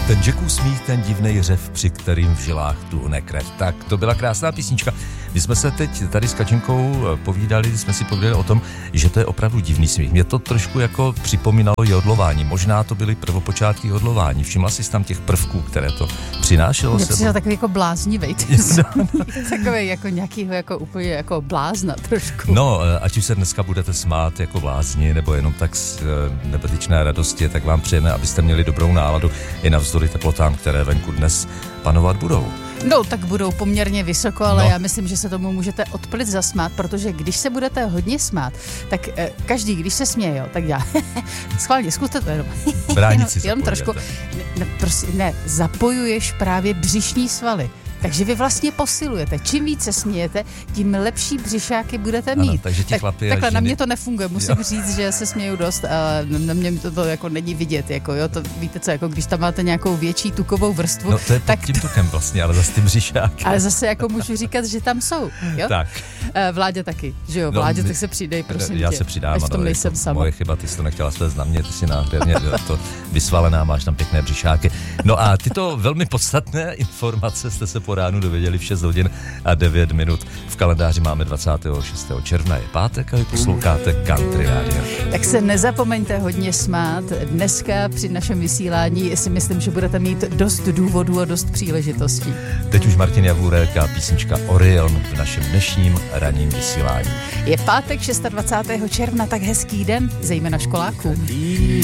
Ten Jackův smích, ten divnej řev, při kterým v žilách tuhne krev. Tak to byla krásná písnička. My jsme se teď tady s Kačenkou jsme si povídali o tom, že to je opravdu divný smích. Mě to trošku jako připomínalo jodlování. Možná to byly prvopočátky jodlování. Všimla jsi tam těch prvků, které to přinášelo? Mě přišel takový jako bláznivej. Takový jako nějakýho jako úplně jako blázna trošku. No, ať už se dneska budete smát jako blázni, nebo jenom tak z nebetyčné radosti, tak vám přejeme, abyste měli dobrou náladu i navzdory teplotám, které venku dnes panovat budou. No, tak budou poměrně vysoko, ale já myslím, že se tomu můžete odplit zasmát, protože když se budete hodně smát, tak každý, když se směje, jo, tak dělá schválně, zkuste to jenom. jenom trošku. Ne, zapojuješ právě břišní svaly. Takže vy vlastně posilujete. Čím více smějete, tím lepší břišáky budete mít. Ano, takže ti chlapi takhle na mě to nefunguje. Musím říct, že se směju dost a na mě to jako není vidět. Jako, jo, to víte co, jako když tam máte nějakou větší tukovou vrstvu. No to je pod tím tukem vlastně, ale zase ty břišáky. Ale zase jako můžu říkat, že tam jsou. Jo? Tak. Vládě taky, že jo? Vládě, tak se přidej, prosím já tě. Se přidám, až v tom nejsem sama. Moje chyba, ty jsi to nechtěla svést na mě, ty si nádherně to vysvalená, máš tam pěkné břišáky. No a tyto velmi podstatné informace jste se po ránu dověděli v 6 hodin a 9 minut. V kalendáři máme 26. června, je pátek a vy posloucháte Country Radio. Tak se nezapomeňte hodně smát. Dneska při našem vysílání si myslím, že budete mít dost důvodů a dost příležitostí. Teď už Martin Javůrek a písnička Orion v našem dnešním ranním vysílání. Je pátek 26. června, tak hezký den, zejména školákům.